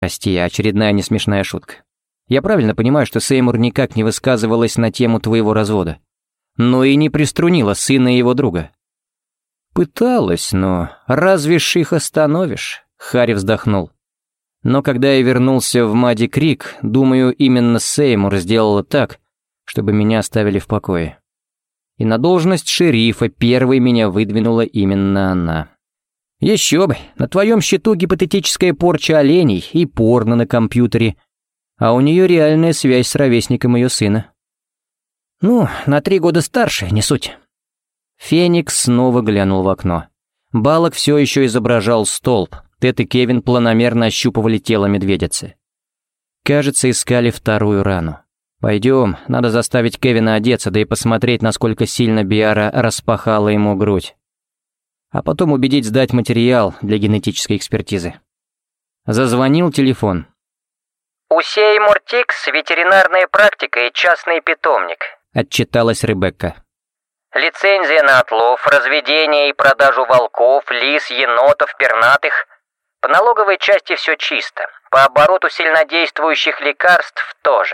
Прости, очередная несмешная шутка. Я правильно понимаю, что Сеймур никак не высказывалась на тему твоего развода, но и не приструнила сына и его друга? Пыталась, но разве ж их остановишь? Харри вздохнул. Но когда я вернулся в Мадди Крик, думаю, именно Сеймур сделала так, чтобы меня оставили в покое. И на должность шерифа первой меня выдвинула именно она. Еще бы, на твоем счету гипотетическая порча оленей и порно на компьютере, а у нее реальная связь с ровесником ее сына. Ну, на 3 года старше, не суть. Феникс снова глянул в окно. Балок все еще изображал столб. Тед и Кевин планомерно ощупывали тело медведицы. Кажется, искали вторую рану. Пойдем, надо заставить Кевина одеться, да и посмотреть, насколько сильно Биара распахала ему грудь. А потом убедить сдать материал для генетической экспертизы. Зазвонил телефон. «У Сеймур Тикс ветеринарная практика и частный питомник», — отчиталась Ребекка. «Лицензия на отлов, разведение и продажу волков, лис, енотов, пернатых. По налоговой части все чисто, по обороту сильнодействующих лекарств тоже».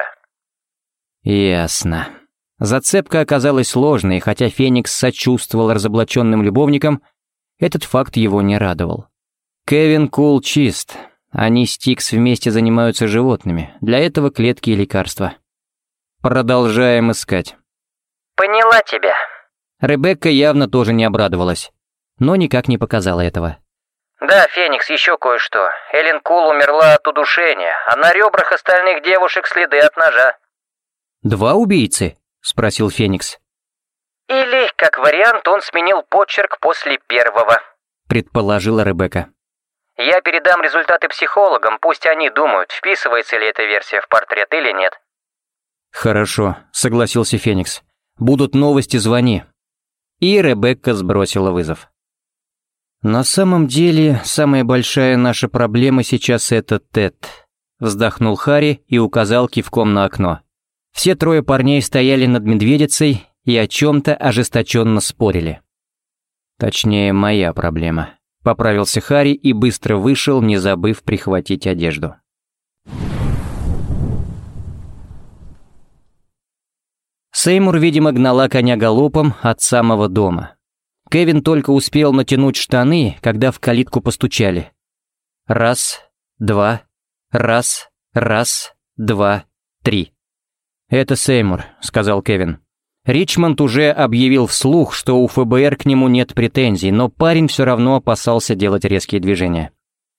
Ясно. Зацепка оказалась сложной, хотя Феникс сочувствовал разоблаченным любовникам, этот факт его не радовал. Кевин Кул чист. Они с Тикс вместе занимаются животными. Для этого клетки и лекарства. Продолжаем искать. «Поняла тебя». Ребекка явно тоже не обрадовалась, но никак не показала этого. «Да, Феникс, еще кое-что. Эллен Кул умерла от удушения, а на ребрах остальных девушек следы от ножа». «2 убийцы?» — спросил Феникс. «Или, как вариант, он сменил почерк после первого», — предположила Ребекка. «Я передам результаты психологам, пусть они думают, вписывается ли эта версия в портрет или нет». «Хорошо», — согласился Феникс. «Будут новости, звони». И Ребекка сбросила вызов. «На самом деле, самая большая наша проблема сейчас — это Тед», — вздохнул Харри и указал кивком на окно. Все 3 парней стояли над медведицей и о чем-то ожесточенно спорили. «Точнее, моя проблема», — поправился Харри и быстро вышел, не забыв прихватить одежду. Сеймур, видимо, гнала коня галопом от самого дома. Кевин только успел натянуть штаны, когда в калитку постучали. 1, 2, 1, 2, 3. «Это Сеймур», — сказал Кевин. Ричмонд уже объявил вслух, что у ФБР к нему нет претензий, но парень все равно опасался делать резкие движения.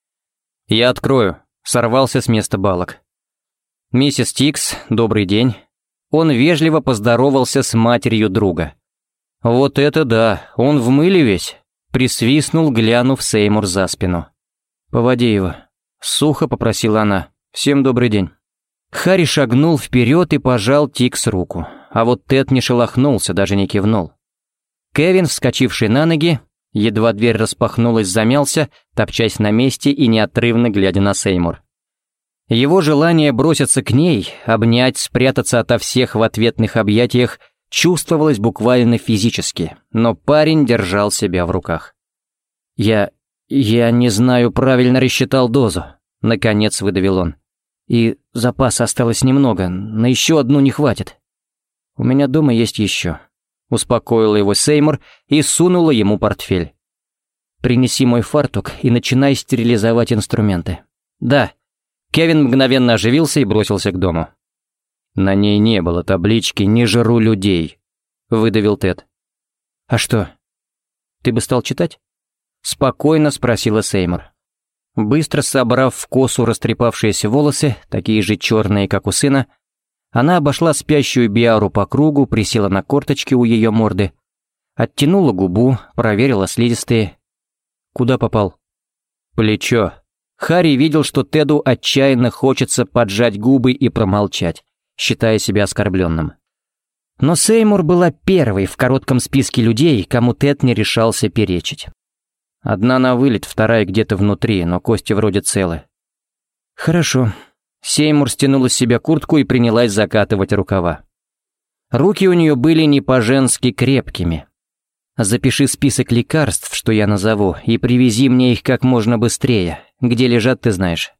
«Я открою», — сорвался с места Балок. «Миссис Тикс, добрый день». Он вежливо поздоровался с матерью друга. «Вот это да, он в мыле весь», — присвистнул, глянув Сеймур за спину. «Поводи его», — сухо попросила она. «Всем добрый день». Харри шагнул вперед и пожал Тикс руку, а вот Тед не шелохнулся, даже не кивнул. Кевин, вскочивший на ноги, едва дверь распахнулась, замялся, топчась на месте и неотрывно глядя на Сеймур. Его желание броситься к ней, обнять, спрятаться ото всех в ответных объятиях чувствовалось буквально физически, но парень держал себя в руках. «Я не знаю, правильно рассчитал дозу», — наконец выдавил он. «И запаса осталось немного, на еще одну не хватит. У меня дома есть еще», — успокоила его Сеймур и сунула ему портфель. «Принеси мой фартук и начинай стерилизовать инструменты». «Да». Кевин мгновенно оживился и бросился к дому. «На ней не было таблички «Не жру людей», — выдавил Тед. «А что? Ты бы стал читать?» — спокойно спросила Сеймур. Быстро собрав в косу растрепавшиеся волосы, такие же черные, как у сына, она обошла спящую Биару по кругу, присела на корточки у ее морды, оттянула губу, проверила слизистые. «Куда попал?» «Плечо». Харри видел, что Теду отчаянно хочется поджать губы и промолчать, считая себя оскорбленным. Но Сеймур была первой в коротком списке людей, кому Тед не решался перечить. Одна на вылет, вторая где-то внутри, но кости вроде целы. «Хорошо». Сеймур стянула с себя куртку и принялась закатывать рукава. Руки у нее были не по-женски крепкими. «Запиши список лекарств, что я назову, и привези мне их как можно быстрее. Где лежат, ты знаешь».